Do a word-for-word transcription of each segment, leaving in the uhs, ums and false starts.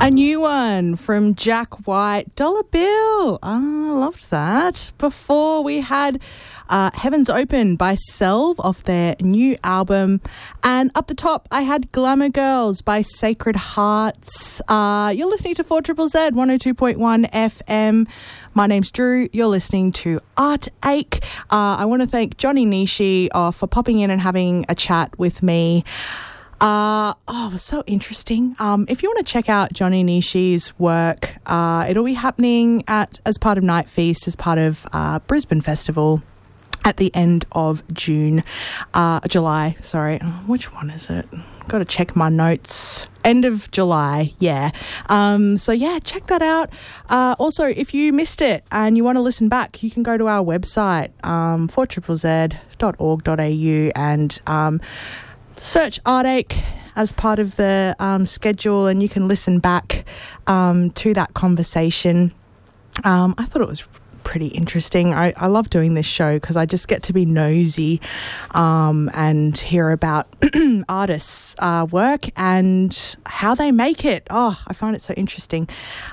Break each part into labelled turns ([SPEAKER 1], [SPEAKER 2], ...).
[SPEAKER 1] A new one from Jack White, Dollar Bill. Oh, I loved that. Before we had uh, Heaven's Open by Selv off their new album. And up the top, I had Glamour Girls by Sacred Hearts. Uh, you're listening to four Z Z Z, one oh two point one F M. My name's Drew. You're listening to Art Ache. Uh, I want to thank Johnny Nishi uh, for popping in and having a chat with me. Uh, oh, it was so interesting. Um, if you want to check out Johnny Nishi's work, uh, it'll be happening at as part of Night Feast, as part of uh, Brisbane Festival at the end of June, uh, July, sorry. Which one is it? Got to check my notes. End of July, yeah. Um, so, yeah, check that out. Uh, also, if you missed it and you want to listen back, you can go to our website, um, four z z dot org dot a u, and um, search Art Ache as part of the um, schedule, and you can listen back um, to that conversation. Um, I thought it was pretty interesting. I, I love doing this show because I just get to be nosy um, and hear about artists' uh, work and how they make it. Oh, I find it so interesting.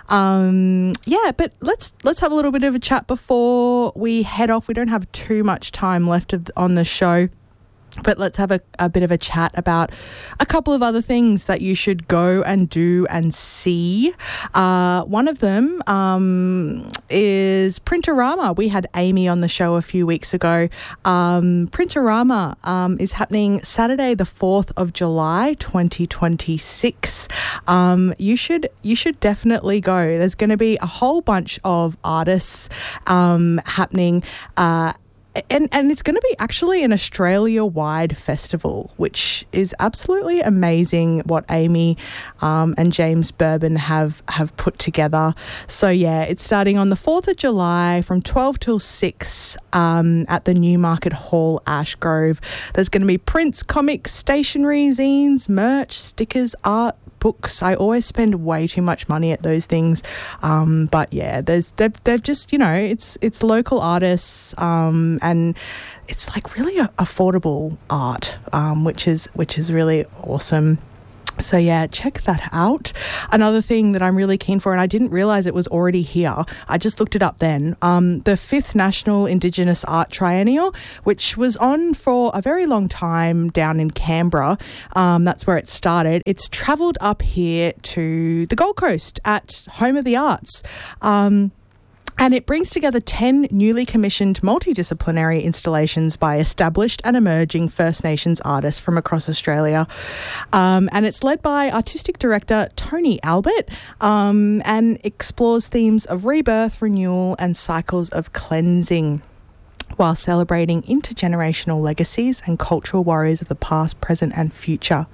[SPEAKER 1] Um, yeah, but let's let's have a little bit of a chat before we head off. We don't have too much time left of, on the show. But let's have a, a bit of a chat about a couple of other things that you should go and do and see. Uh, one of them um, is Printerama. We had Amy on the show a few weeks ago. Um, Printerama um, is happening Saturday, the fourth of July, twenty twenty-six. Um, you should you should definitely go. There's going to be a whole bunch of artists um, happening. Uh, And and it's going to be actually an Australia-wide festival, which is absolutely amazing what Amy um, and James Bourbon have, have put together. So, yeah, it's starting on the fourth of July from twelve till six um, at the Newmarket Hall, Ashgrove. There's going to be prints, comics, stationery, zines, merch, stickers, art, books. I always spend way too much money at those things, um, but yeah, there's they've, they've just, you know, it's it's local artists, um, and it's like really a, affordable art, um, which is which is really awesome. So, yeah, check that out. Another thing that I'm really keen for, and I didn't realise it was already here, I just looked it up then, um, the fifth National Indigenous Art Triennial, which was on for a very long time down in Canberra. Um, that's where it started. It's travelled up here to the Gold Coast at Home of the Arts. Um And it brings together ten newly commissioned multidisciplinary installations by established and emerging First Nations artists from across Australia. Um, and it's led by artistic director Tony Albert um, and explores themes of rebirth, renewal and cycles of cleansing, while celebrating intergenerational legacies and cultural warriors of the past, present and future.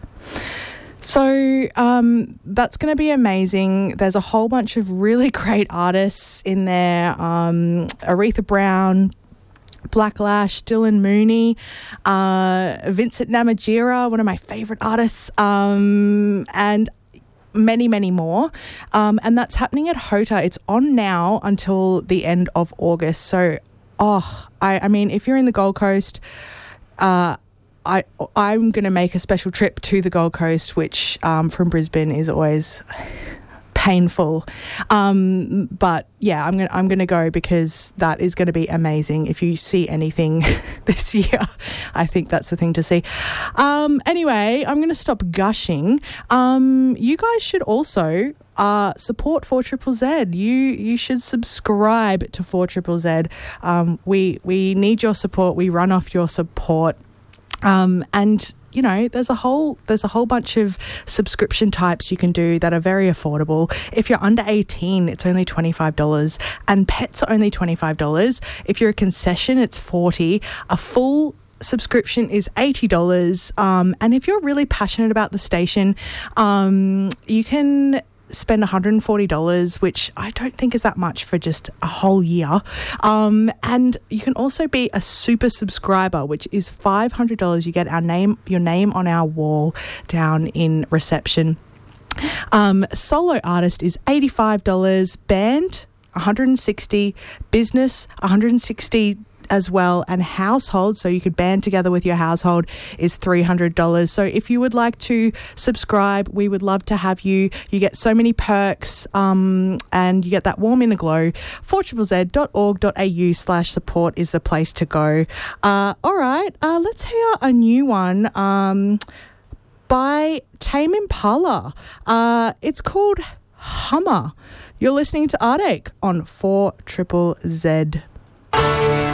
[SPEAKER 1] So um, that's going to be amazing. There's a whole bunch of really great artists in there. Um, Aretha Brown, Black Lash, Dylan Mooney, uh, Vincent Namatjira, one of my favourite artists, um, and many, many more. Um, and that's happening at Hota. It's on now until the end of August. So, oh, I, I mean, if you're in the Gold Coast, uh, I, I'm going to make a special trip to the Gold Coast, which um, from Brisbane is always painful. Um, but yeah, I'm going I'm going to go because that is going to be amazing. If you see anything this year, I think that's the thing to see. Um, anyway, I'm going to stop gushing. Um, you guys should also Uh, support four Z Z Z. You you should subscribe to four Z Z Z. Um, we we need your support. We run off your support. Um, and you know, there's a whole there's a whole bunch of subscription types you can do that are very affordable. If you're under eighteen, it's only twenty-five dollars, and pets are only twenty-five dollars. If you're a concession, it's forty dollars. A full subscription is eighty dollars. Um, and if you're really passionate about the station, um, you can spend one hundred forty dollars, which I don't think is that much for just a whole year. Um, and you can also be a super subscriber, which is five hundred dollars. You get our name, your name on our wall down in reception. Um, solo artist is eighty-five dollars. Band, one hundred sixty dollars. Business, one hundred sixty dollars. as well, and household, so you could band together with your household, is three hundred dollars. So if you would like to subscribe, we would love to have you. You get so many perks, um, and you get that warm inner glow. four Z Z dot org dot a u slash support is the place to go. Uh, all right, uh, let's hear a new one um, by Tame Impala. Uh, it's called Hummer. You're listening to Artache on four Z Z Z.